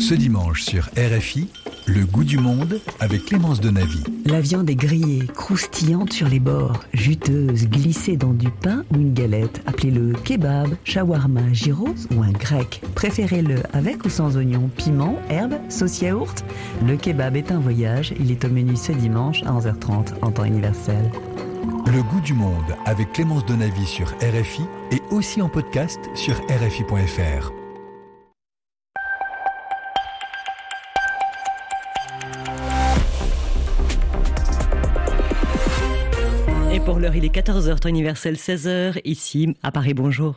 Ce dimanche sur RFI, le goût du monde avec Clémence Donavy. La viande est grillée, croustillante sur les bords, juteuse, glissée dans du pain ou une galette. Appelez-le kebab, shawarma, gyros ou un grec. Préférez-le avec ou sans oignons, piment, herbes, sauce yaourt. Le kebab est un voyage, il est au menu ce dimanche à 11h30 en temps universel. Le goût du monde avec Clémence Donavy sur RFI et aussi en podcast sur RFI.fr. Et pour l'heure, il est 14h, temps universel 16h, ici à Paris. Bonjour.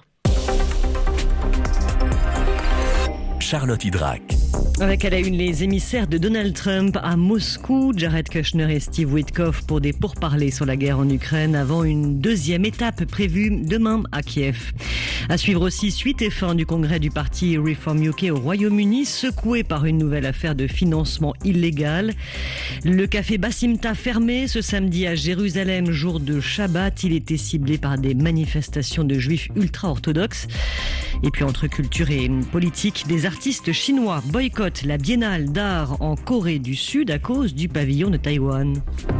Charlotte Hydrac. Avec à la une les émissaires de Donald Trump à Moscou, Jared Kushner et Steve Witkoff pour des pourparlers sur la guerre en Ukraine avant une deuxième étape prévue demain à Kiev. À suivre aussi suite et fin du congrès du parti Reform UK au Royaume-Uni, secoué par une nouvelle affaire de financement illégal. Le café Bassimta fermé ce samedi à Jérusalem, jour de Shabbat. Il était ciblé par des manifestations de juifs ultra-orthodoxes. Et puis entre culture et politique, des artistes chinois boycottent la biennale d'art en Corée du Sud à cause du pavillon de Taïwan.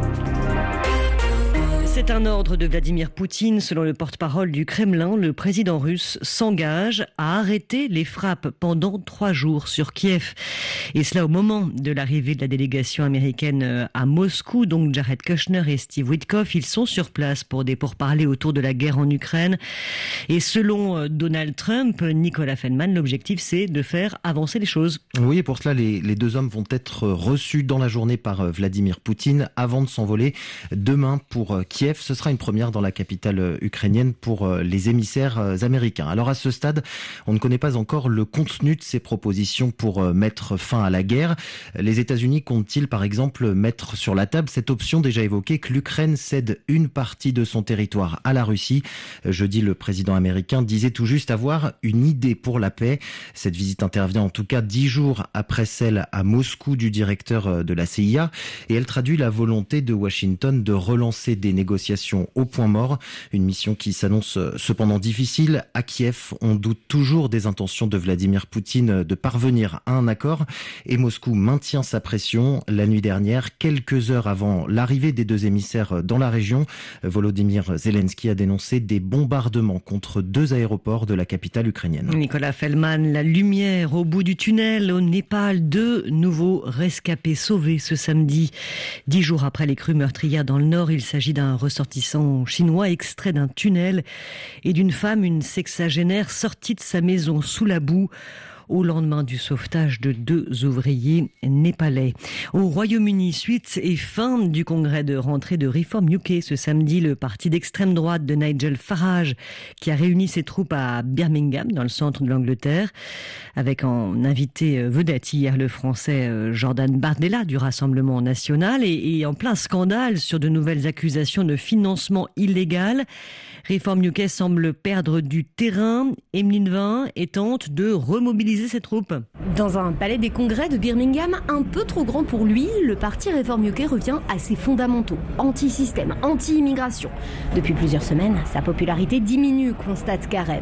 C'est un ordre de Vladimir Poutine. Selon le porte-parole du Kremlin, le président russe s'engage à arrêter les frappes pendant 3 jours sur Kiev. Et cela au moment de l'arrivée de la délégation américaine à Moscou. Donc Jared Kushner et Steve Witkoff, ils sont sur place pour des pourparlers autour de la guerre en Ukraine. Et selon Donald Trump, Nicolas Feldman, l'objectif c'est de faire avancer les choses. Oui, et pour cela, les deux hommes vont être reçus dans la journée par Vladimir Poutine avant de s'envoler demain pour Kiev. Ce sera une première dans la capitale ukrainienne pour les émissaires américains. Alors à ce stade, on ne connaît pas encore le contenu de ces propositions pour mettre fin à la guerre. Les États-Unis comptent-ils par exemple mettre sur la table cette option déjà évoquée que l'Ukraine cède une partie de son territoire à la Russie? Jeudi, le président américain disait tout juste avoir une idée pour la paix. Cette visite intervient en tout cas 10 jours après celle à Moscou du directeur de la CIA et elle traduit la volonté de Washington de relancer des négociations au point mort, une mission qui s'annonce cependant difficile. À Kiev, on doute toujours des intentions de Vladimir Poutine de parvenir à un accord et Moscou maintient sa pression. La nuit dernière, quelques heures avant l'arrivée des deux émissaires dans la région, Volodymyr Zelensky a dénoncé des bombardements contre 2 aéroports de la capitale ukrainienne. Nicolas Feldman, la lumière au bout du tunnel au Népal, 2 nouveaux rescapés sauvés ce samedi. 10 jours après les crues meurtrières dans le nord, il s'agit d'un ressortissant chinois extrait d'un tunnel et d'une femme, une sexagénaire, sortie de sa maison sous la boue au lendemain du sauvetage de 2 ouvriers népalais. Au Royaume-Uni, suite et fin du congrès de rentrée de Reform UK ce samedi, le parti d'extrême droite de Nigel Farage qui a réuni ses troupes à Birmingham dans le centre de l'Angleterre avec en invité vedette hier le français Jordan Bardella du Rassemblement national et en plein scandale sur de nouvelles accusations de financement illégal. Reform UK semble perdre du terrain. Emeline Vin et tente de remobiliser ses troupes. Dans un palais des congrès de Birmingham, un peu trop grand pour lui, le parti Reform UK revient à ses fondamentaux, anti-système, anti-immigration. Depuis plusieurs semaines, sa popularité diminue, constate Karen.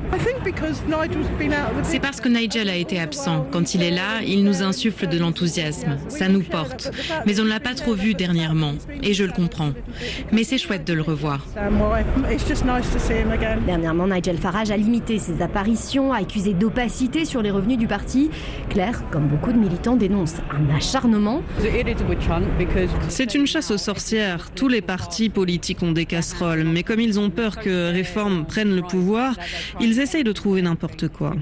C'est parce que Nigel a été absent. Quand il est là, il nous insuffle de l'enthousiasme. Ça nous porte. Mais on ne l'a pas trop vu dernièrement. Et je le comprends. Mais c'est chouette de le revoir. Dernièrement, Nigel Farage a limité ses apparitions, accusé d'opacité sur les revenus du parti. Claire, comme beaucoup de militants, dénonce un acharnement. C'est une chasse aux sorcières. Tous les partis politiques ont des casseroles. Mais comme ils ont peur que Reform prenne le pouvoir, ils essayent de trouver n'importe quoi.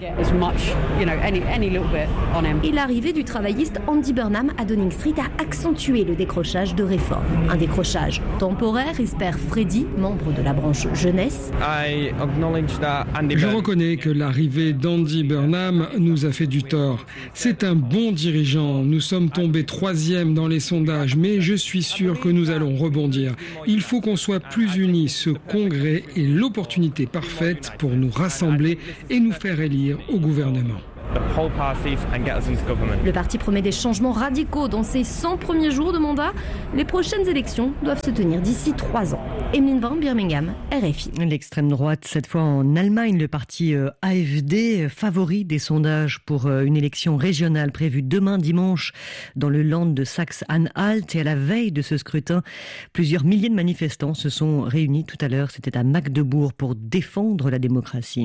Et l'arrivée du travailliste Andy Burnham à Downing Street a accentué le décrochage de Reform. Un décrochage temporaire, espère Freddy, membre de la branche jeunesse. Je reconnais que l'arrivée d'Andy Burnham nous a fait du tort. C'est un bon dirigeant. Nous sommes tombés 3e dans les sondages, mais je suis sûr que nous allons rebondir. Il faut qu'on soit plus unis. Ce congrès est l'opportunité parfaite pour nous rassembler et nous faire élire au gouvernement. Le parti promet des changements radicaux dans ses 100 premiers jours de mandat. Les prochaines élections doivent se tenir d'ici 3 ans. Emeline Van, Birmingham, RFI. L'extrême droite, cette fois en Allemagne, le parti AfD, favori des sondages pour une élection régionale prévue demain dimanche dans le Land de Saxe-Anhalt. Et à la veille de ce scrutin, plusieurs milliers de manifestants se sont réunis tout à l'heure. C'était à Magdebourg pour défendre la démocratie.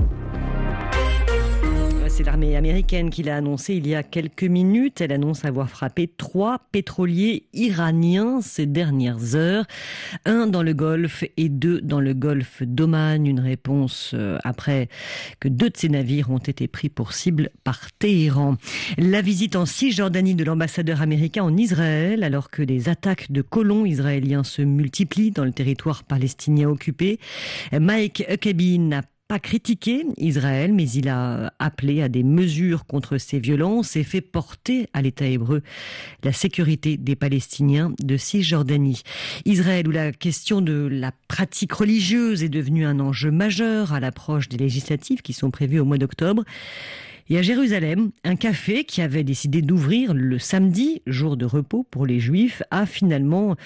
C'est l'armée américaine qui l'a annoncé il y a quelques minutes. Elle annonce avoir frappé 3 pétroliers iraniens ces dernières heures. 1 dans le Golfe et 2 dans le Golfe d'Oman. Une réponse après que 2 de ces navires ont été pris pour cible par Téhéran. La visite en Cisjordanie de l'ambassadeur américain en Israël, alors que les attaques de colons israéliens se multiplient dans le territoire palestinien occupé. Mike Huckabee n'a pas critiqué Israël, mais il a appelé à des mesures contre ces violences et fait porter à l'État hébreu la sécurité des Palestiniens de Cisjordanie. Israël, où la question de la pratique religieuse est devenue un enjeu majeur à l'approche des législatives qui sont prévues au mois d'octobre. Et à Jérusalem, un café qui avait décidé d'ouvrir le samedi, jour de repos pour les Juifs, a finalement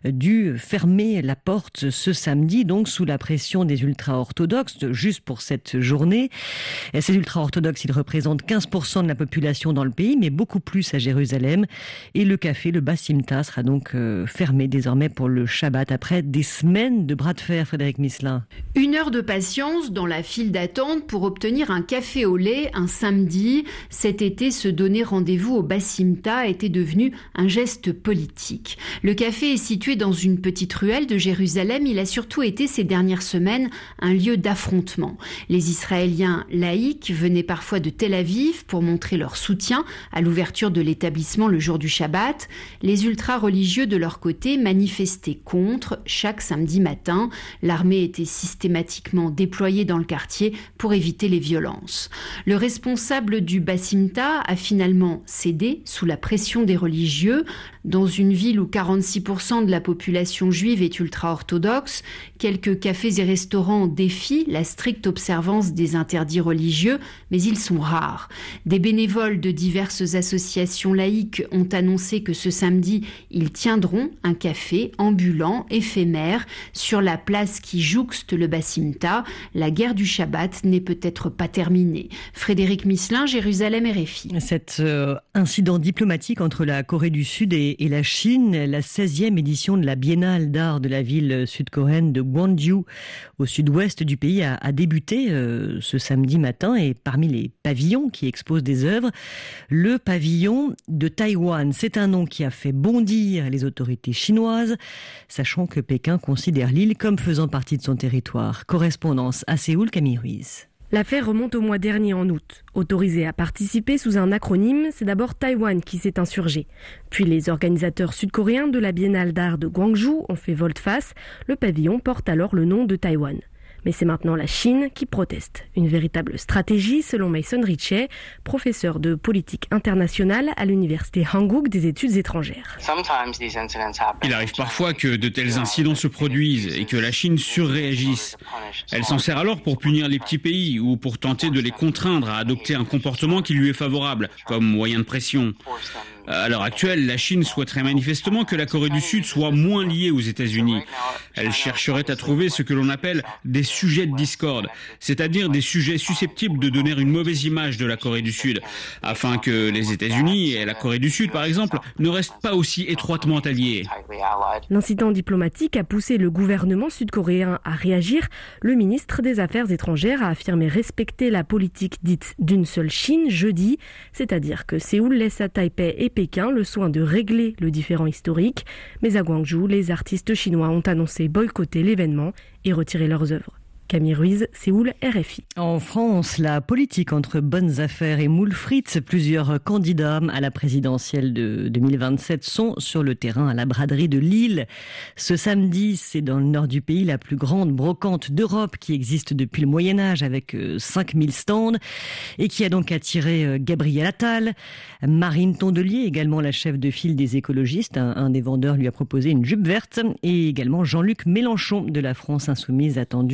dû fermer la porte ce samedi, donc sous la pression des ultra-orthodoxes, juste pour cette journée. Et ces ultra-orthodoxes, ils représentent 15% de la population dans le pays, mais beaucoup plus à Jérusalem. Et le café, le Basimta, sera donc fermé désormais pour le Shabbat, après des semaines de bras de fer, Frédéric Misselin. 1 heure de patience dans la file d'attente pour obtenir un café au lait un samedi. Cet été, se donner rendez-vous au Basimta était devenu un geste politique. Le café est situé dans une petite ruelle de Jérusalem. Il a surtout été ces dernières semaines un lieu d'affrontement. Les Israéliens laïcs venaient parfois de Tel Aviv pour montrer leur soutien à l'ouverture de l'établissement le jour du Shabbat. Les ultra-religieux de leur côté manifestaient contre chaque samedi matin. L'armée était systématiquement déployée dans le quartier pour éviter les violences. Le responsable du Basimta a finalement cédé sous la pression des religieux. Dans une ville où 46% de la population juive est ultra-orthodoxe, quelques cafés et restaurants défient la stricte observance des interdits religieux, mais ils sont rares. Des bénévoles de diverses associations laïques ont annoncé que ce samedi, ils tiendront un café ambulant, éphémère, sur la place qui jouxte le Basimta. La guerre du Shabbat n'est peut-être pas terminée. Frédéric Misselin, Jérusalem, RFI. Cet incident diplomatique entre la Corée du Sud et la Chine, la 16e édition de la Biennale d'art de la ville sud-coréenne de Gwangju, au sud-ouest du pays, a débuté ce samedi matin. Et parmi les pavillons qui exposent des œuvres, le pavillon de Taïwan. C'est un nom qui a fait bondir les autorités chinoises, sachant que Pékin considère l'île comme faisant partie de son territoire. Correspondance à Séoul, Camille Ruiz. L'affaire remonte au mois dernier en août. Autorisé à participer sous un acronyme, c'est d'abord Taïwan qui s'est insurgé. Puis les organisateurs sud-coréens de la Biennale d'art de Gwangju ont fait volte-face. Le pavillon porte alors le nom de Taïwan. Mais c'est maintenant la Chine qui proteste. Une véritable stratégie selon Mason Ritchie, professeur de politique internationale à l'université Hanguk des études étrangères. Il arrive parfois que de tels incidents se produisent et que la Chine surréagisse. Elle s'en sert alors pour punir les petits pays ou pour tenter de les contraindre à adopter un comportement qui lui est favorable, comme moyen de pression. À l'heure actuelle, la Chine souhaiterait manifestement que la Corée du Sud soit moins liée aux États-Unis. Elle chercherait à trouver ce que l'on appelle des sujets de discorde, c'est-à-dire des sujets susceptibles de donner une mauvaise image de la Corée du Sud, afin que les États-Unis et la Corée du Sud, par exemple, ne restent pas aussi étroitement alliés. L'incident diplomatique a poussé le gouvernement sud-coréen à réagir. Le ministre des Affaires étrangères a affirmé respecter la politique dite d'une seule Chine jeudi, c'est-à-dire que Séoul laisse à Taipei et Pékin le soin de régler le différend historique. Mais à Gwangju, les artistes chinois ont annoncé boycotter l'événement et retirer leurs œuvres. Camille Ruiz, Séoul, RFI. En France, la politique entre bonnes affaires et moules frites, plusieurs candidats à la présidentielle de 2027 sont sur le terrain à la braderie de Lille. Ce samedi, c'est dans le nord du pays la plus grande brocante d'Europe qui existe depuis le Moyen-Âge avec 5000 stands et qui a donc attiré Gabriel Attal. Marine Tondelier, également la chef de file des écologistes, un des vendeurs lui a proposé une jupe verte, et également Jean-Luc Mélenchon de la France Insoumise, attendu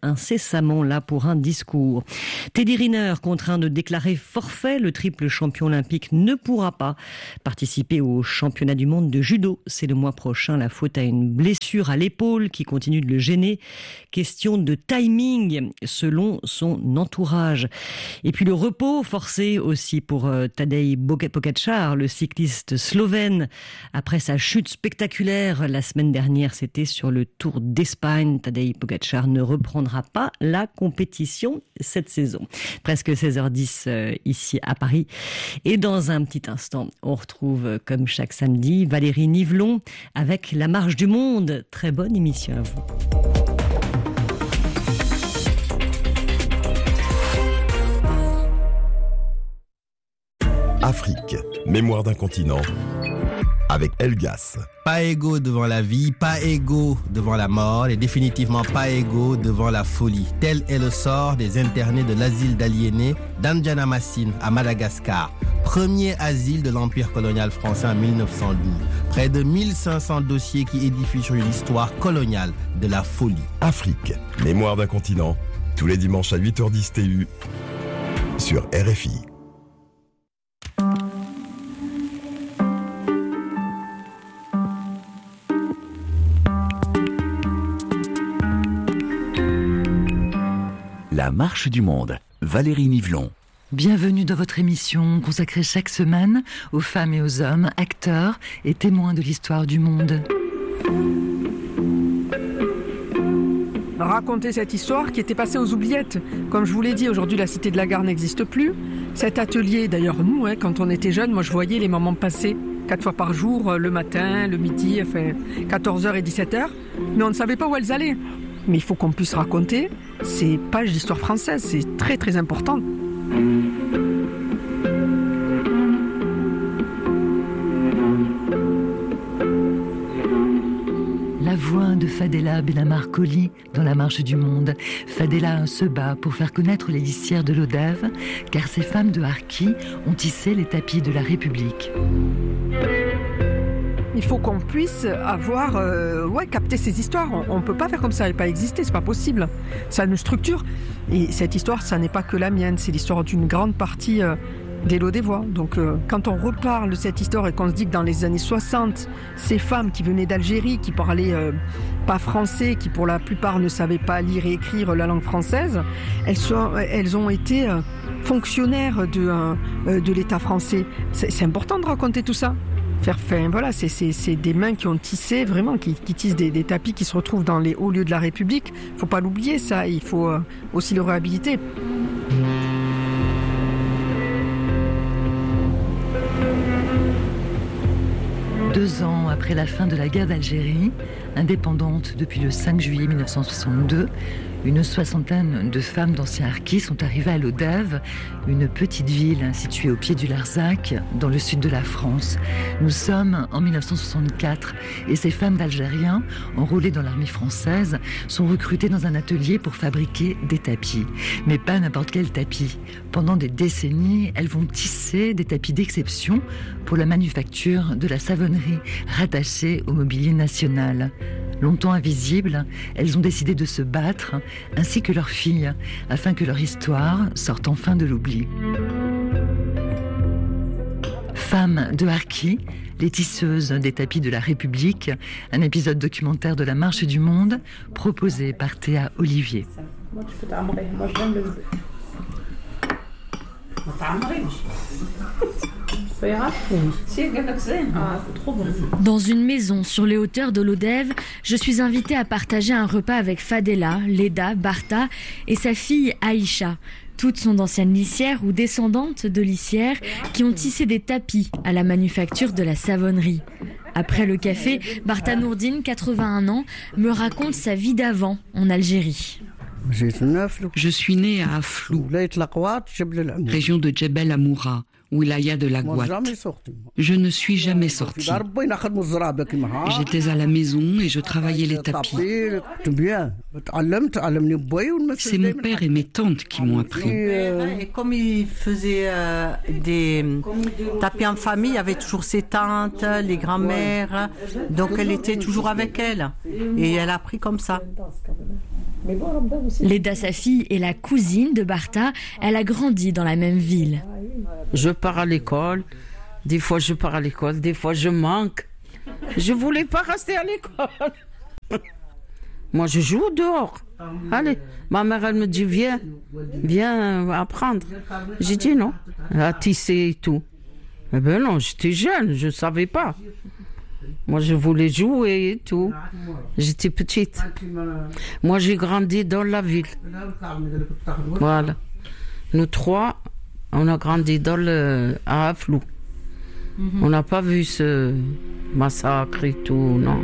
incessamment là pour un discours. Teddy Riner, contraint de déclarer forfait, le triple champion olympique ne pourra pas participer au championnat du monde de judo. C'est le mois prochain, la faute à une blessure à l'épaule qui continue de le gêner. Question de timing selon son entourage. Et puis le repos forcé aussi pour Tadej Pogačar, le cycliste slovène. Après sa chute spectaculaire la semaine dernière, c'était sur le Tour d'Espagne. Tadej Pogačar ne reprendra pas la compétition cette saison. Presque 16h10 ici à Paris. Et dans un petit instant, on retrouve comme chaque samedi Valérie Nivelon avec La Marche du Monde. Très bonne émission à vous. Afrique, mémoire d'un continent, avec Elgas. Pas égaux devant la vie, pas égaux devant la mort et définitivement pas égaux devant la folie. Tel est le sort des internés de l'asile d'aliénés d'Andjana-Massine à Madagascar. Premier asile de l'Empire colonial français en 1912. Près de 1500 dossiers qui édifient sur une histoire coloniale de la folie. Afrique, mémoire d'un continent, tous les dimanches à 8h10 TU sur RFI. La Marche du Monde, Valérie Nivelon. Bienvenue dans votre émission consacrée chaque semaine aux femmes et aux hommes, acteurs et témoins de l'histoire du monde. Raconter cette histoire qui était passée aux oubliettes. Comme je vous l'ai dit, aujourd'hui la Cité de la Gare n'existe plus. Cet atelier, d'ailleurs nous, quand on était jeunes, moi je voyais les mamans passer 4 fois par jour, le matin, le midi, 14h et 17h. Mais on ne savait pas où elles allaient. Mais il faut qu'on puisse raconter ces pages d'histoire française, c'est très très important. La voix de Fadela Benamar-Coli dans La Marche du Monde. Fadela se bat pour faire connaître les lissières de l'Odève, car ces femmes de Harki ont tissé les tapis de la République. Il faut qu'on puisse avoir, capter ces histoires. On ne peut pas faire comme ça et pas exister, c'est pas possible. Ça nous structure. Et cette histoire, ça n'est pas que la mienne, c'est l'histoire d'une grande partie des Lodévois. Donc quand on reparle de cette histoire et qu'on se dit que dans les années 60, ces femmes qui venaient d'Algérie, qui parlaient pas français, qui pour la plupart ne savaient pas lire et écrire la langue française, elles ont été fonctionnaires de l'État français. C'est important de raconter tout ça. C'est des mains qui ont tissé, vraiment, qui tissent des tapis qui se retrouvent dans les hauts lieux de la République. Il ne faut pas l'oublier, ça. Il faut aussi le réhabiliter. Deux ans après la fin de la guerre d'Algérie, indépendante depuis le 5 juillet 1962, une soixantaine de femmes d'anciens harkis sont arrivées à Lodève, une petite ville située au pied du Larzac, dans le sud de la France. Nous sommes en 1964 et ces femmes d'Algériens, enrôlées dans l'armée française, sont recrutées dans un atelier pour fabriquer des tapis. Mais pas n'importe quel tapis. Pendant des décennies, elles vont tisser des tapis d'exception pour la manufacture de la savonnerie, rattachée au mobilier national. Longtemps invisibles, elles ont décidé de se battre, ainsi que leurs filles, afin que leur histoire sorte enfin de l'oubli. Femmes de Harki, les tisseuses des tapis de la République, un épisode documentaire de La Marche du Monde, proposé par Théa Olivier. Dans une maison sur les hauteurs de l'Odève, je suis invitée à partager un repas avec Fadela, Leda, Barta et sa fille Aïcha. Toutes sont d'anciennes lissières ou descendantes de lissières qui ont tissé des tapis à la manufacture de la savonnerie. Après le café, Barta Nourdine, 81 ans, me raconte sa vie d'avant en Algérie. Je suis née à Aflou, région de Djebel Amoura, wilaya de la Gouate. Je ne suis jamais sortie. J'étais à la maison et je travaillais les tapis. C'est mon père et mes tantes qui m'ont appris. Et comme il faisait des tapis en famille, il y avait toujours ses tantes, les grands-mères. Donc elle était toujours avec elle. Et elle a appris comme ça. Leda, sa fille, est la cousine de Barta. Elle a grandi dans la même ville. Je pars à l'école. Des fois, je pars à l'école. Des fois, je manque. Je voulais pas rester à l'école. Moi, je joue dehors. Allez, ma mère, elle me dit, viens apprendre. J'ai dit non, à tisser et tout. Eh ben non, j'étais jeune, je savais pas. Moi, je voulais jouer et tout. J'étais petite. Moi, j'ai grandi dans la ville. Voilà. Nous trois, on a grandi à Aflou. On n'a pas vu ce massacre et tout, non.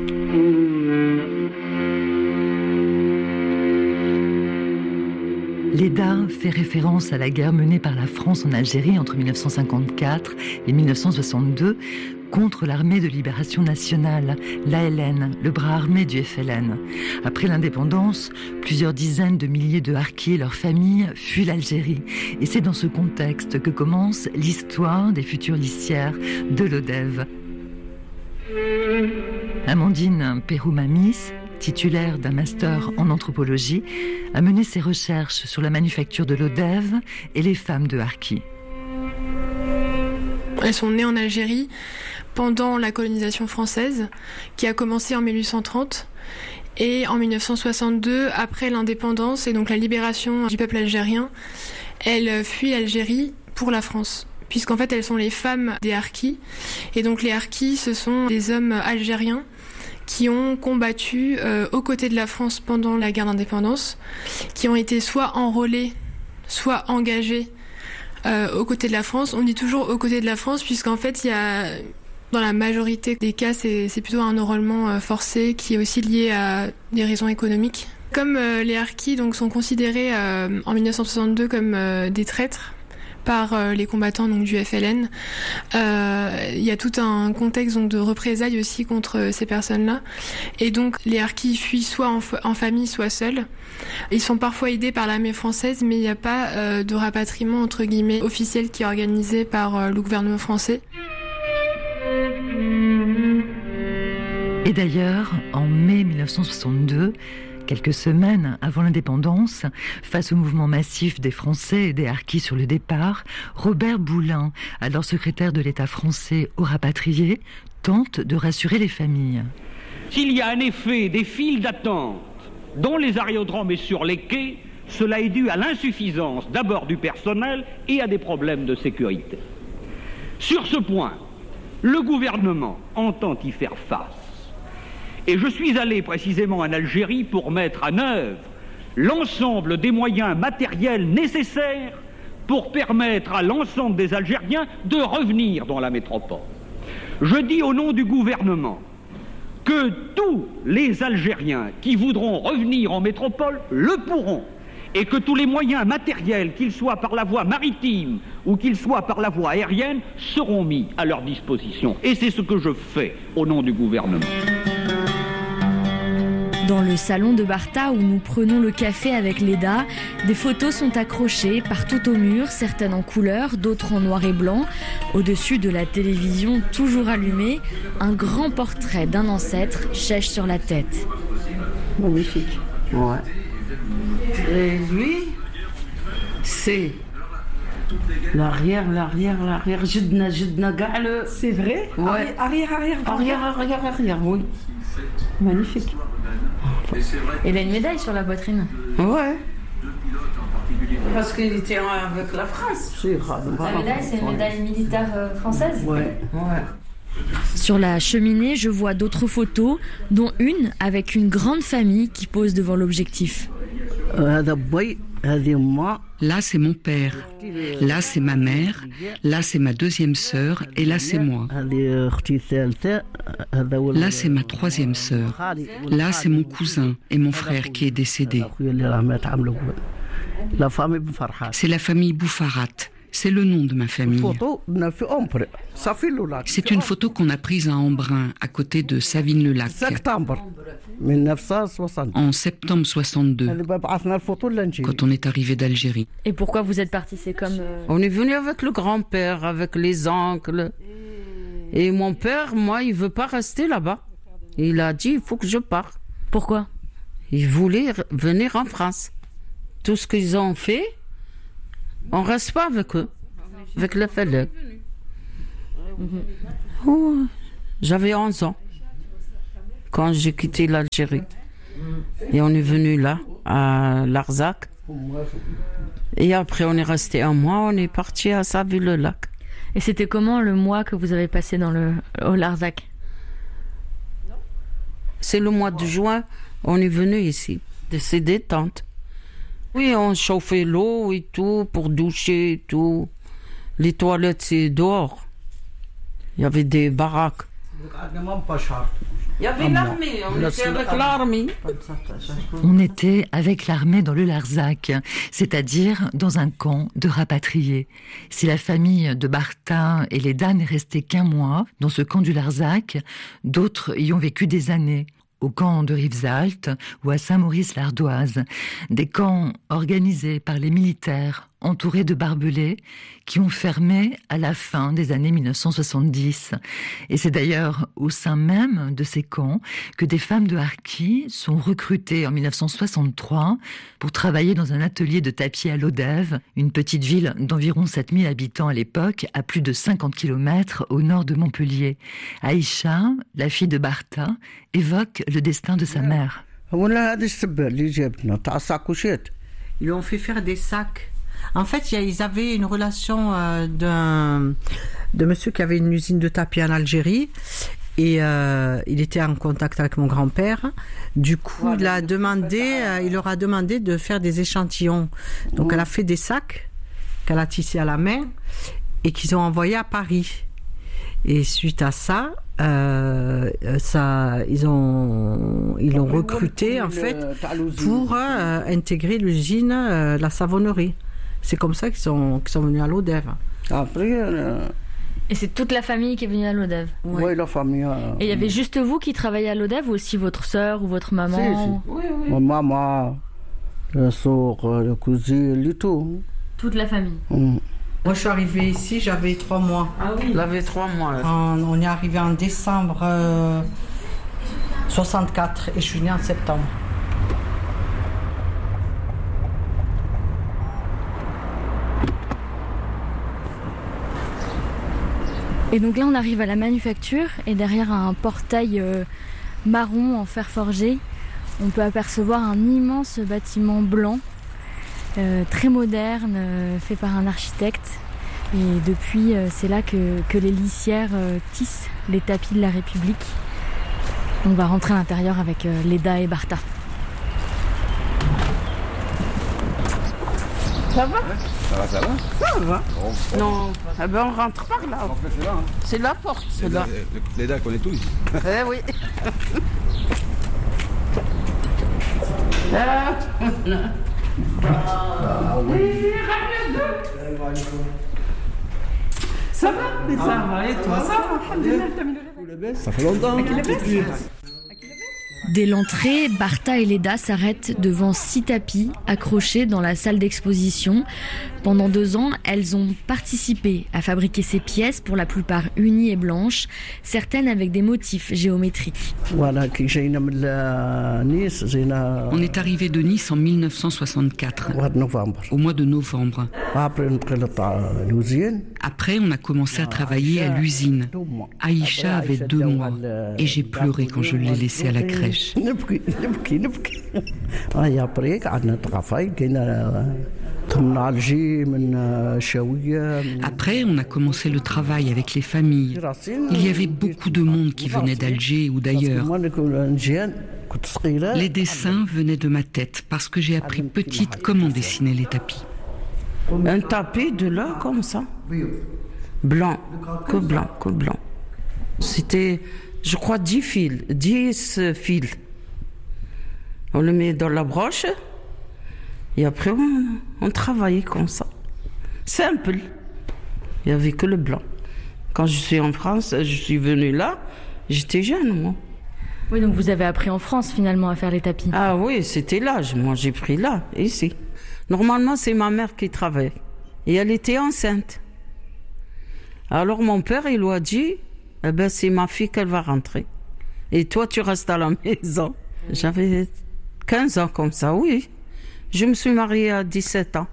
Leda fait référence à la guerre menée par la France en Algérie entre 1954 et 1962 contre l'armée de libération nationale, l'ALN, le bras armé du FLN. Après l'indépendance, plusieurs dizaines de milliers de harkis et leurs familles fuient l'Algérie. Et c'est dans ce contexte que commence l'histoire des futures lissières de l'ODEV. Amandine Peroumamis, titulaire d'un master en anthropologie, a mené ses recherches sur la manufacture de l'ODEV et les femmes de harkis. Elles sont nées en Algérie pendant la colonisation française, qui a commencé en 1830, et en 1962, après l'indépendance et donc la libération du peuple algérien, elles fuient l'Algérie pour la France, puisqu'en fait elles sont les femmes des harkis, et donc les harkis, ce sont des hommes algériens qui ont combattu aux côtés de la France pendant la guerre d'indépendance, qui ont été soit enrôlés, soit engagés aux côtés de la France. On dit toujours aux côtés de la France, puisqu'en fait, il y a, dans la majorité des cas, c'est plutôt un enrôlement forcé qui est aussi lié à des raisons économiques. Comme les harkis donc, sont considérés en 1962 comme des traîtres par les combattants donc, du FLN. Il y a tout un contexte donc, de représailles aussi contre ces personnes-là. Et donc les harkis fuient soit en famille, soit seuls. Ils sont parfois aidés par l'armée française, mais il n'y a pas de rapatriement entre guillemets officiel qui est organisé par le gouvernement français. Et d'ailleurs, en mai 1962, quelques semaines avant l'indépendance, face au mouvement massif des Français et des harkis sur le départ, Robert Boulin, alors secrétaire de l'État français aux rapatriés, tente de rassurer les familles. S'il y a en effet des files d'attente dans les aérodromes et sur les quais, cela est dû à l'insuffisance d'abord du personnel et à des problèmes de sécurité. Sur ce point, le gouvernement entend y faire face. Et je suis allé précisément en Algérie pour mettre en œuvre l'ensemble des moyens matériels nécessaires pour permettre à l'ensemble des Algériens de revenir dans la métropole. Je dis au nom du gouvernement que tous les Algériens qui voudront revenir en métropole le pourront, et que tous les moyens matériels, qu'ils soient par la voie maritime ou qu'ils soient par la voie aérienne, seront mis à leur disposition. Et c'est ce que je fais au nom du gouvernement. Dans le salon de Barta où nous prenons le café avec Leda, des photos sont accrochées partout au mur, certaines en couleur, d'autres en noir et blanc. Au-dessus de la télévision toujours allumée, un grand portrait d'un ancêtre chèche sur la tête. Magnifique. Ouais. Et lui, c'est l'arrière. C'est vrai? Ouais. Arrière, oui. Magnifique. Il a une médaille sur la poitrine. Ouais. Parce qu'il était avec la France. La médaille, c'est une médaille militaire française? Ouais. Sur la cheminée, je vois d'autres photos, dont une avec une grande famille qui pose devant l'objectif. Là, c'est mon père. Là, c'est ma mère. Là, c'est ma deuxième sœur. Et là, c'est moi. Là, c'est ma troisième sœur. Là, c'est mon cousin et mon frère qui est décédé. C'est la famille Boufarat. C'est le nom de ma famille. C'est une photo qu'on a prise à Embrun, à côté de Savines-le-Lac. En septembre 62, quand on est arrivé d'Algérie. Et pourquoi vous êtes partis? C'est comme... On est venu avec le grand-père, avec les oncles. Et mon père, moi, il veut pas rester là-bas. Il a dit, il faut que je parte. Pourquoi? ils voulaient venir en France. Tout ce qu'ils ont fait, on reste pas avec eux, avec le Fellec. Oh, j'avais 11 ans quand j'ai quitté l'Algérie. Et on est venu là, à Larzac. Et après, on est resté un mois, on est parti à Saville-le-Lac. Et c'était comment le mois que vous avez passé au Larzac? C'est le mois de juin, on est venu ici, c'est détente. Oui, on chauffait l'eau et tout, pour doucher et tout. Les toilettes, c'est dehors. Il y avait des baraques. Il y avait l'armée, on était avec l'armée. On était avec l'armée dans le Larzac, c'est-à-dire dans un camp de rapatriés. Si la famille de Bartha et Leda n'est restée qu'un mois dans ce camp du Larzac, d'autres y ont vécu des années. Au camp de Rivesaltes ou à Saint-Maurice-l'Ardoise, des camps organisés par les militaires entourés de barbelés qui ont fermé à la fin des années 1970. Et c'est d'ailleurs au sein même de ces camps que des femmes de Harki sont recrutées en 1963 pour travailler dans un atelier de tapis à Lodève, une petite ville d'environ 7000 habitants à l'époque, à plus de 50 km au nord de Montpellier. Aïcha, la fille de Bartha, évoque le destin de sa mère. Ils lui ont fait faire des sacs. En fait, ils avaient une relation de monsieur qui avait une usine de tapis en Algérie. Et il était en contact avec mon grand-père. Du coup, il leur a demandé de faire des échantillons. Donc, elle a fait des sacs qu'elle a tissés à la main et qu'ils ont envoyés à Paris. Et suite à ça, ils l'ont recruté en fait pour intégrer l'usine la savonnerie. C'est comme ça qu'ils sont venus à Lodève. Après, et c'est toute la famille qui est venue à Lodève? Oui, la famille. Et il y avait juste vous qui travaillez à Lodève ou aussi votre sœur ou votre maman? Si. Oui. Ma maman, la soeur, la cousine, et tout. Toute la famille. Moi, je suis arrivée ici, j'avais 3 mois. Ah oui, il avait 3 mois. Là. On est arrivé en décembre 64 et je suis née en septembre. Et donc là, on arrive à la manufacture et derrière un portail marron en fer forgé, on peut apercevoir un immense bâtiment blanc, très moderne, fait par un architecte. Et depuis, c'est là que les lissières tissent les tapis de la République. On va rentrer à l'intérieur avec Leda et Bartha. Ça va? Ça va. Ça va. Non, eh ben on rentre par là. C'est la porte, c'est là. Leda connaît tout ici. Eh oui. Ça va? Mais ça va, et toi? Ça va, ça fait longtemps. Dès l'entrée, Bartha et Leda s'arrêtent devant 6 tapis accrochés dans la salle d'exposition. Pendant 2 ans, elles ont participé à fabriquer ces pièces, pour la plupart unies et blanches, certaines avec des motifs géométriques. On est arrivé de Nice en 1964, au mois de novembre. Après, on a commencé à travailler à l'usine. Aïcha avait 2 mois et j'ai pleuré quand je l'ai laissée à la crèche. Après, on a commencé le travail avec les familles. Il y avait beaucoup de monde qui venait d'Alger ou d'ailleurs. Les dessins venaient de ma tête parce que j'ai appris petite comment dessiner les tapis. Un tapis de là, comme ça. Blanc, que blanc, que blanc. C'était, je crois, 10 fils. On le met dans la broche et après on travaillait comme ça. Simple. Il n'y avait que le blanc. Quand je suis en France, je suis venue là, j'étais jeune, moi. Oui, donc vous avez appris en France finalement à faire les tapis. Ah oui, c'était là. Moi, j'ai pris là, ici. Normalement, c'est ma mère qui travaille. Et elle était enceinte. Alors mon père, il lui a dit, eh ben, c'est ma fille qu'elle va rentrer. Et toi, tu restes à la maison. J'avais 15 ans comme ça, oui. Je me suis mariée à 17 ans.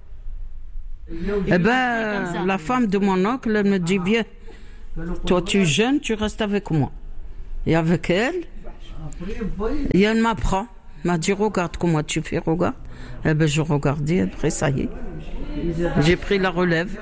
La femme de mon oncle, elle me dit, viens, toi tu es jeune, tu restes avec moi. Et avec elle, et elle m'apprend. Elle m'a dit, regarde comment tu fais, regarde. Je regardais, après ça y est. J'ai pris la relève.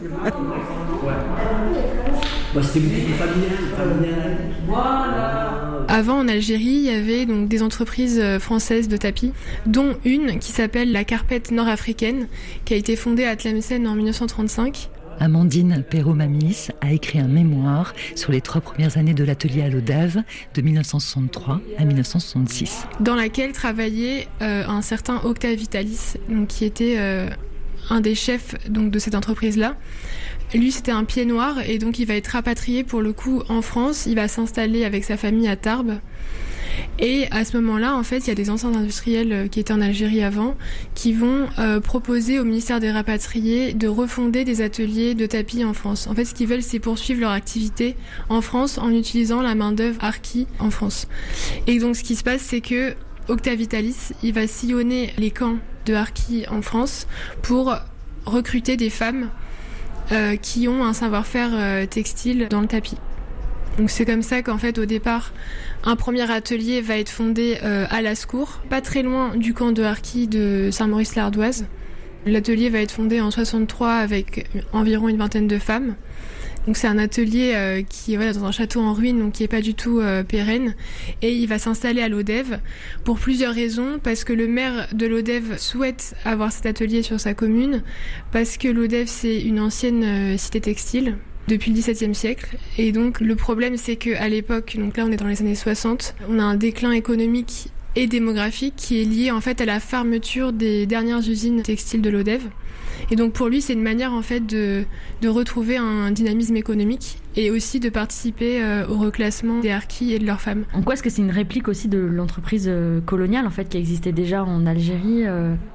Avant, en Algérie, il y avait donc des entreprises françaises de tapis, dont une qui s'appelle la Carpette Nord-Africaine, qui a été fondée à Tlemcen en 1935. Amandine Perromamis a écrit un mémoire sur les 3 premières années de l'atelier à l'Odève, de 1963 à 1966. Dans laquelle travaillait un certain Octave Vitalis, donc, qui était un des chefs donc, de cette entreprise-là. Lui, c'était un pied noir et donc il va être rapatrié pour le coup en France. Il va s'installer avec sa famille à Tarbes. Et à ce moment-là, en fait, il y a des anciens industriels qui étaient en Algérie avant qui vont proposer au ministère des Rapatriés de refonder des ateliers de tapis en France. En fait, ce qu'ils veulent, c'est poursuivre leur activité en France en utilisant la main-d'œuvre harki en France. Et donc, ce qui se passe, c'est que Octave Vitalis, il va sillonner les camps de harki en France pour recruter des femmes qui ont un savoir-faire textile dans le tapis. Donc c'est comme ça qu'en fait au départ un premier atelier va être fondé à Lascours, pas très loin du camp de harki de Saint-Maurice-l'Ardoise. L'atelier va être fondé en 63 avec environ une vingtaine de femmes. Donc c'est un atelier qui est dans un château en ruine, donc qui est pas du tout pérenne, et il va s'installer à l'Odève pour plusieurs raisons, parce que le maire de l'Odève souhaite avoir cet atelier sur sa commune, parce que l'Odève c'est une ancienne cité textile depuis le XVIIe siècle, et donc le problème c'est que à l'époque, donc là on est dans les années 60, on a un déclin économique et démographique qui est lié en fait à la fermeture des dernières usines textiles de l'Odève. Et donc pour lui, c'est une manière en fait de retrouver un dynamisme économique et aussi de participer au reclassement des harkis et de leurs femmes. En quoi est-ce que c'est une réplique aussi de l'entreprise coloniale en fait qui existait déjà en Algérie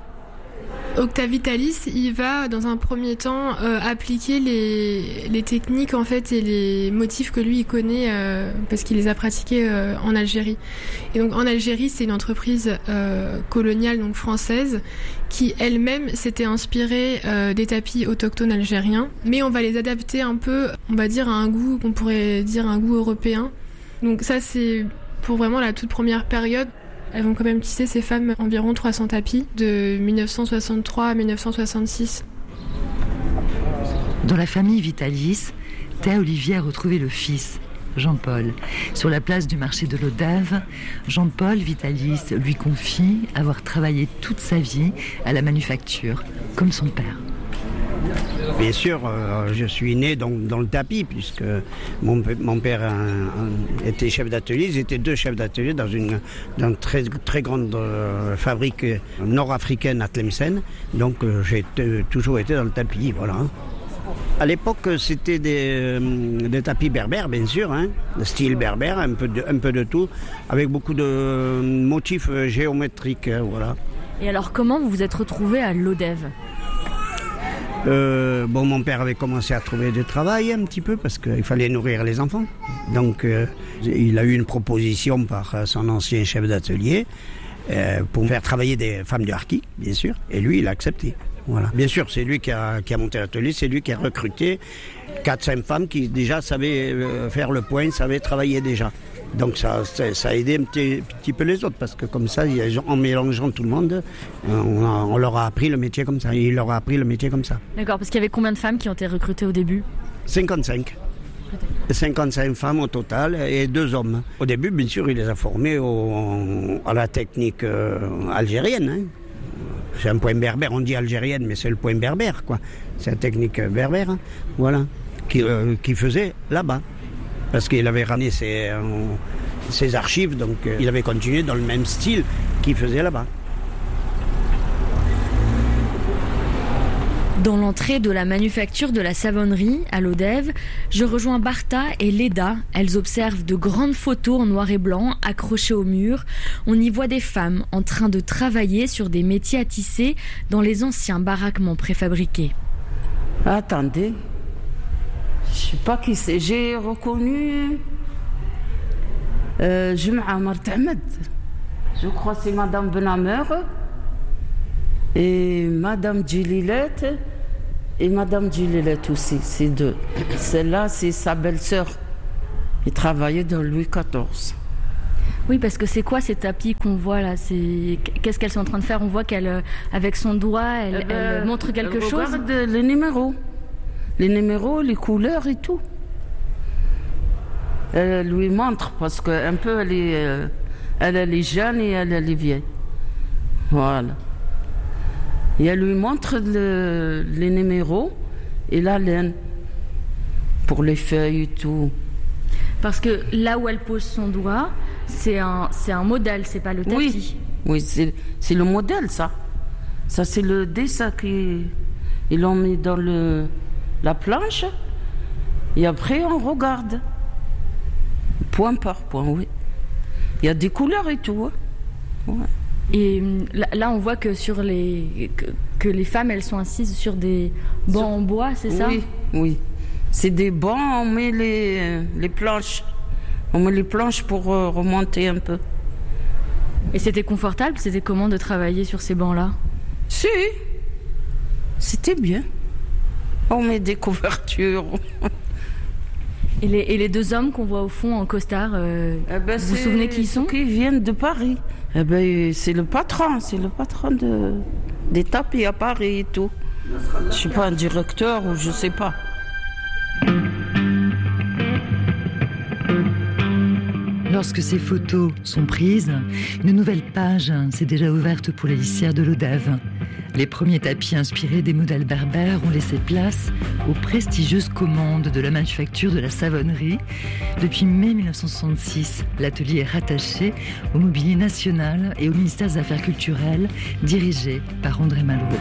Octave Vitalis, il va dans un premier temps appliquer les techniques en fait et les motifs que lui il connaît parce qu'il les a pratiqués en Algérie. Et donc en Algérie, c'est une entreprise coloniale donc française qui elle-même s'était inspirée des tapis autochtones algériens, mais on va les adapter un peu, on va dire à un goût qu'on pourrait dire un goût européen. Donc ça c'est pour vraiment la toute première période. Elles vont quand même tisser ces femmes environ 300 tapis de 1963 à 1966. Dans la famille Vitalis, Théa Olivier a retrouvé le fils, Jean-Paul. Sur la place du marché de l'Odève, Jean-Paul Vitalis lui confie avoir travaillé toute sa vie à la manufacture, comme son père. Bien sûr, je suis né dans le tapis, puisque mon père était chef d'atelier. Ils étaient 2 chefs d'atelier dans une très, très grande fabrique nord-africaine à Tlemcen. Donc j'ai toujours été dans le tapis, voilà. À l'époque, c'était des tapis berbères, bien sûr, de style berbère, un peu de tout, avec beaucoup de motifs géométriques, voilà. Et alors, comment vous vous êtes retrouvé à l'Odève ? Mon père avait commencé à trouver du travail un petit peu parce qu'il fallait nourrir les enfants. Donc il a eu une proposition par son ancien chef d'atelier pour faire travailler des femmes de harki, bien sûr. Et lui, il a accepté. Voilà. Bien sûr, c'est lui qui a monté l'atelier, c'est lui qui a recruté 4-5 femmes qui déjà savaient faire le point, savaient travailler déjà. Donc ça a aidé un petit peu les autres, parce que comme ça, en mélangeant tout le monde, on leur a appris le métier comme ça. Il leur a appris le métier comme ça. D'accord, parce qu'il y avait combien de femmes qui ont été recrutées au début ? 55. 55 femmes au total et 2 hommes. Au début, bien sûr, il les a formés à la technique algérienne. C'est un point berbère, on dit algérienne, mais c'est le point berbère, quoi. C'est la technique berbère, voilà, qui faisait là-bas. Parce qu'il avait ramené ses archives, donc il avait continué dans le même style qu'il faisait là-bas. Dans l'entrée de la manufacture de la savonnerie à l'Odève, je rejoins Bartha et Leda. Elles observent de grandes photos en noir et blanc accrochées au mur. On y voit des femmes en train de travailler sur des métiers à tisser dans les anciens baraquements préfabriqués. Attendez. Je ne sais pas qui c'est. J'ai reconnu Jum'a Martahmed. Je crois que c'est Madame Benamer et Madame Djililette et Madame Djililette aussi, c'est deux. Celle-là, c'est sa belle-sœur. Elle travaillait dans Louis XIV. Oui, parce que c'est quoi ces tapis qu'on voit là? Qu'est-ce qu'elles sont en train de faire? On voit qu'elle, avec son doigt, elle montre quelque chose. Regarde les numéros, les couleurs et tout. Elle lui montre parce qu'un peu elle est jeune et elle est vieille. Voilà. Et elle lui montre les numéros et la laine pour les feuilles et tout. Parce que là où elle pose son doigt, c'est un modèle, c'est pas le tapis. Oui, c'est le modèle, ça. Ça, c'est le dessin qu'ils l'ont mis dans la planche. Et après, on regarde. Point par point, oui. Il y a des couleurs et tout. Hein. Ouais. Et là, on voit que que les femmes, elles sont assises sur des bancs en bois, c'est ça? Oui. C'est des bancs, on met les planches. On met les planches pour remonter un peu. Et c'était confortable? C'était comment de travailler sur ces bancs-là? Si, c'était bien. On met des couvertures. Et les deux hommes qu'on voit au fond en costard, vous vous souvenez qui ils sont? Qui viennent de Paris. C'est le patron des tapis à Paris et tout. Je suis pas un directeur ou je sais pas. Lorsque ces photos sont prises, une nouvelle page s'est déjà ouverte pour les lissières de l'Odève. Les premiers tapis inspirés des modèles berbères ont laissé place aux prestigieuses commandes de la manufacture de la Savonnerie. Depuis mai 1966, l'atelier est rattaché au Mobilier National et au ministère des Affaires culturelles, dirigé par André Malraux.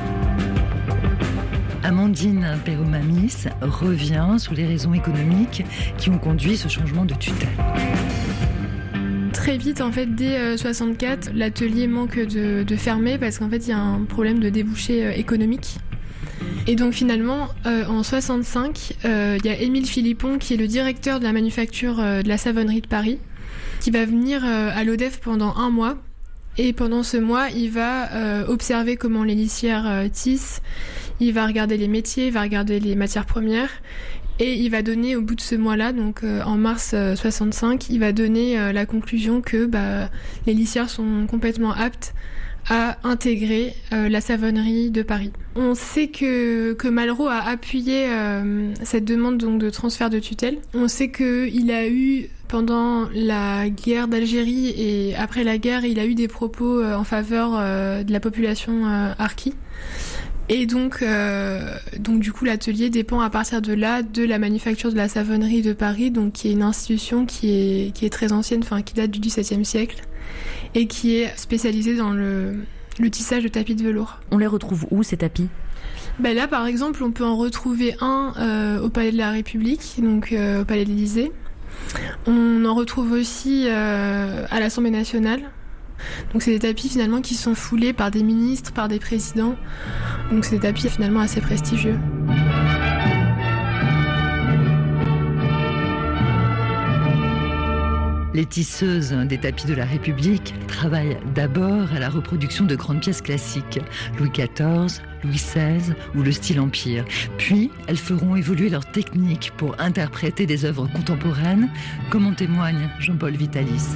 Amandine Perromamis revient sur les raisons économiques qui ont conduit ce changement de tutelle. Très vite, en fait, dès 64, l'atelier manque de fermer parce qu'en fait, il y a un problème de débouché économique. Et donc finalement, en 65, il y a Émile Philippon qui est le directeur de la manufacture de la Savonnerie de Paris, qui va venir à l'Odève pendant 1 mois. Et pendant ce mois, il va observer comment les lissières tissent, il va regarder les métiers, il va regarder les matières premières. Et il va donner au bout de ce mois-là, donc en mars 65, il va donner la conclusion que les lissières sont complètement aptes à intégrer la Savonnerie de Paris. On sait que Malraux a appuyé cette demande donc de transfert de tutelle. On sait qu'il a eu pendant la guerre d'Algérie et après la guerre, il a eu des propos en faveur de la population harkie. Et donc du coup, l'atelier dépend à partir de là de la manufacture de la Savonnerie de Paris, donc qui est une institution qui est très ancienne, enfin qui date du XVIIe siècle et qui est spécialisée dans le tissage de tapis de velours. On les retrouve où ces tapis? Là, par exemple, on peut en retrouver un au Palais de la République, donc au Palais de l'Élysée. On en retrouve aussi à l'Assemblée nationale. Donc c'est des tapis finalement qui sont foulés par des ministres, par des présidents. Donc c'est des tapis finalement assez prestigieux. Les tisseuses des tapis de la République travaillent d'abord à la reproduction de grandes pièces classiques, Louis XIV, Louis XVI ou le style Empire. Puis, elles feront évoluer leur technique pour interpréter des œuvres contemporaines, comme en témoigne Jean-Paul Vitalis.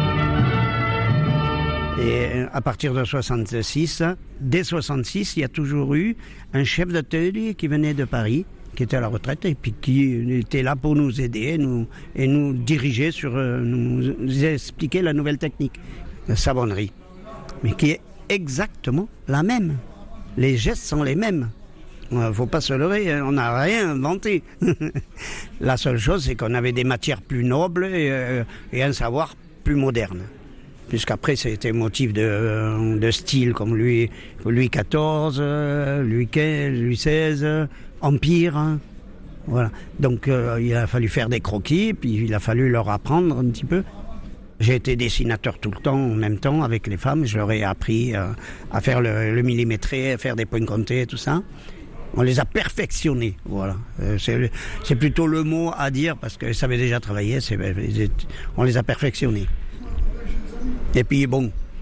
Et à partir de 66, dès 66, il y a toujours eu un chef d'atelier qui venait de Paris, qui était à la retraite et puis qui était là pour nous aider et nous diriger nous expliquer la nouvelle technique, la savonnerie, mais qui est exactement la même. Les gestes sont les mêmes. Il ne faut pas se leurrer, on n'a rien inventé. La seule chose, c'est qu'on avait des matières plus nobles et un savoir plus moderne. Puisqu'après, c'était motif de style comme Louis XIV, Louis XVI, Empire. Hein. Voilà. Donc, il a fallu faire des croquis, puis il a fallu leur apprendre un petit peu. J'ai été dessinateur tout le temps, en même temps, avec les femmes. Je leur ai appris à faire le millimétré, à faire des points comptés, tout ça. On les a perfectionnés, voilà. C'est plutôt le mot à dire, parce qu'ils savaient déjà travailler, on les a perfectionnés. Et puis bon,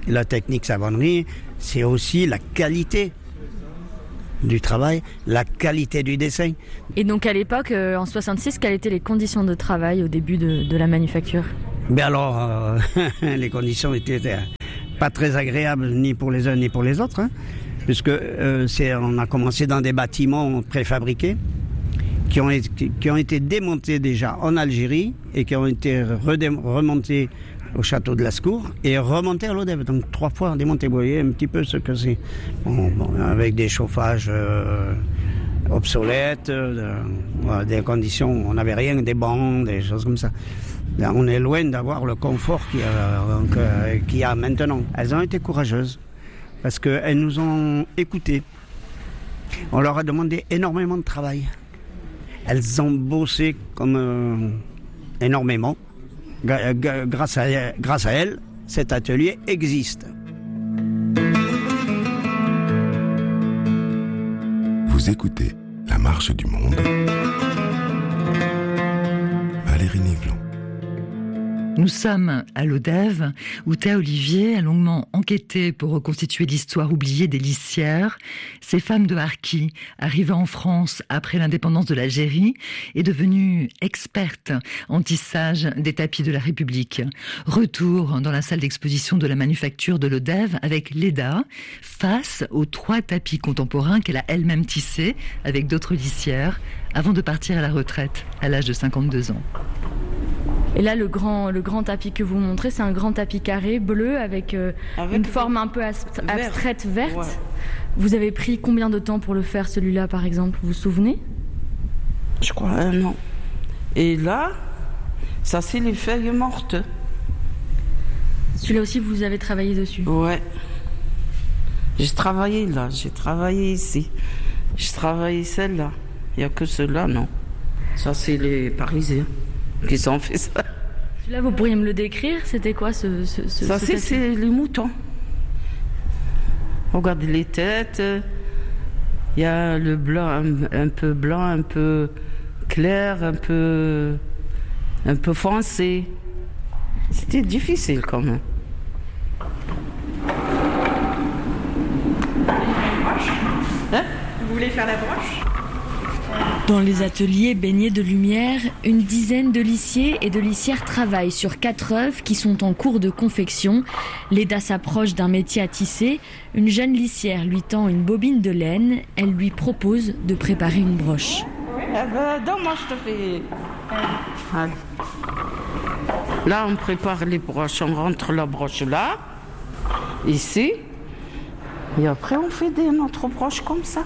la technique savonnerie, c'est aussi la qualité du travail, la qualité du dessin. Et donc à l'époque, en 66, quelles étaient les conditions de travail au début de la manufacture ? Ben alors, les conditions étaient pas très agréables ni pour les uns ni pour les autres, hein, puisque on a commencé dans des bâtiments préfabriqués qui ont été démontés déjà en Algérie et qui ont été remontés au château de Lascours et remontés à l'Odève. Donc 3 fois démontés. Vous voyez un petit peu ce que c'est. Bon, avec des chauffages obsolètes, des conditions, on n'avait rien, des bancs, des choses comme ça. Là, on est loin d'avoir le confort qu'il y a maintenant. Elles ont été courageuses parce qu'elles nous ont écoutés. On leur a demandé énormément de travail. Elles ont bossé comme énormément. Grâce à elles, cet atelier existe. Vous écoutez La Marche du Monde. Valérie Nivelon. Nous sommes à l'Odève, où Théa Olivier a longuement enquêté pour reconstituer l'histoire oubliée des lissières. Ces femmes de Harki, arrivées en France après l'indépendance de l'Algérie, et devenues expertes en tissage des tapis de la République. Retour dans la salle d'exposition de la manufacture de l'Odève avec Leda, face aux 3 tapis contemporains qu'elle a elle-même tissés avec d'autres lissières, avant de partir à la retraite à l'âge de 52 ans. Et là, le grand tapis que vous montrez, c'est un grand tapis carré, bleu, avec une forme un peu abstraite, verte. Ouais. Vous avez pris combien de temps pour le faire, celui-là, par exemple ? Vous vous souvenez ? Je crois 1 an. Et là, ça, c'est les feuilles mortes. Celui-là aussi, vous avez travaillé dessus ? Ouais. J'ai travaillé là, j'ai travaillé ici. J'ai travaillé celle-là. Il n'y a que celle-là, non. Ça, c'est les Parisiens qui ont fait ça. Celui-là, vous pourriez me le décrire ? C'était quoi ça, c'est les moutons. Regardez les têtes. Il y a le blanc, un peu blanc, un peu clair, un peu foncé. C'était difficile quand même. Hein ? Vous voulez faire la broche ? Dans les ateliers baignés de lumière, une dizaine de lissiers et de lissières travaillent sur 4 œuvres qui sont en cours de confection. Leda s'approche d'un métier à tisser. Une jeune lissière lui tend une bobine de laine. Elle lui propose de préparer une broche. Donne-moi, je te fais. Allez. Là, on prépare les broches. On rentre la broche là, ici. Et après, on fait notre broche comme ça.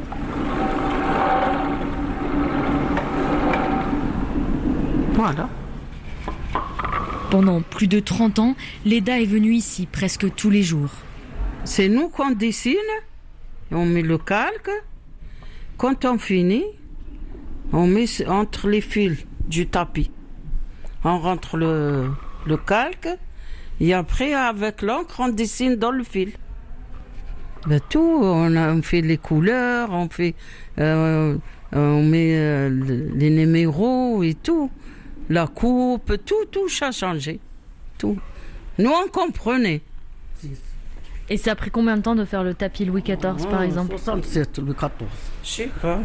Voilà. Pendant plus de 30 ans, Leda est venue ici presque tous les jours. C'est nous qu'on dessine, on met le calque. Quand on finit, on met entre les fils du tapis. On rentre le calque et après, avec l'encre, on dessine dans le fil. Ben, tout, on fait les couleurs, on met les numéros et tout. La coupe, tout a changé. Tout. Nous, on comprenait. Et ça a pris combien de temps de faire le tapis Louis XIV, par exemple ? 67, Louis XIV. Je sais pas.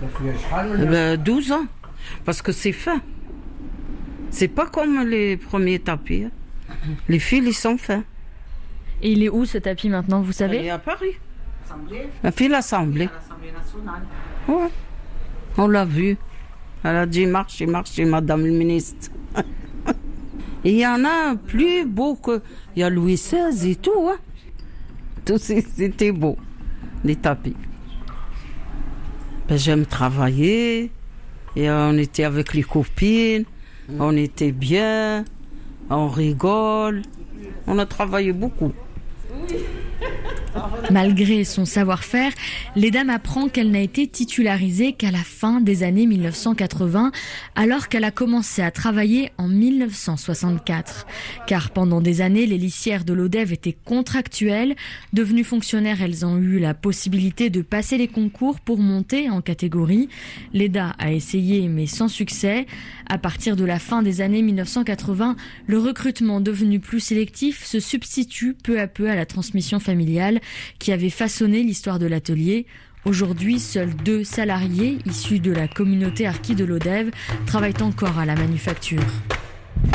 12 ans. Parce que c'est fin. C'est pas comme les premiers tapis. Les fils, ils sont fins. Et il est où ce tapis maintenant, vous savez ? Il est à Paris. Un fil assemblé. À l'Assemblée nationale. Ouais. On l'a vu. Elle a dit marchez, madame le ministre. Et il y en a plus beau que. Il y a Louis XVI et tout. Hein. Tout c'était beau, les tapis. Ben, j'aime travailler. Et on était avec les copines. On était bien. On rigole. On a travaillé beaucoup. Malgré son savoir-faire, Leda m'apprend qu'elle n'a été titularisée qu'à la fin des années 1980, alors qu'elle a commencé à travailler en 1964. Car pendant des années, les lissières de l'ODEV étaient contractuelles. Devenues fonctionnaires, elles ont eu la possibilité de passer les concours pour monter en catégorie. Leda a essayé, mais sans succès. À partir de la fin des années 1980, le recrutement devenu plus sélectif se substitue peu à peu à la transmission familiale qui avait façonné l'histoire de l'atelier. Aujourd'hui, seuls 2 salariés issus de la communauté harkie de l'ODEV travaillent encore à la manufacture.